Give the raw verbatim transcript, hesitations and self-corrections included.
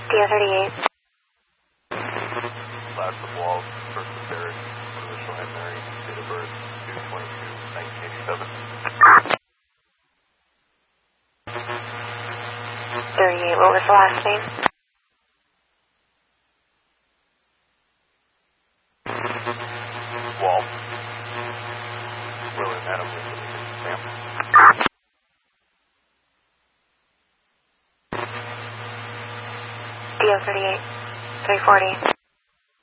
D O thirty-eight. Last of Walls, first of Barrett, initial Anne Mary, date of birth, two twenty-two nineteen eighty-seven. thirty-eight, what was the last name? Wall. William Adam Lincoln, Sam. D O thirty-eight, three forty.